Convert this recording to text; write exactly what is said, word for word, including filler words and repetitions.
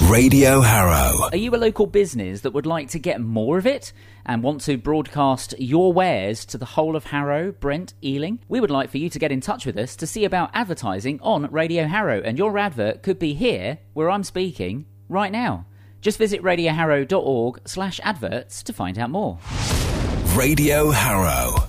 Radio Harrow. Are you a local business that would like to get more of it and want to broadcast your wares to the whole of Harrow, Brent, Ealing? We would like for you to get in touch with us to see about advertising on Radio Harrow, and your advert could be here where I'm speaking right now. Just visit radioharrow dot org slash adverts to find out more. Radio Harrow.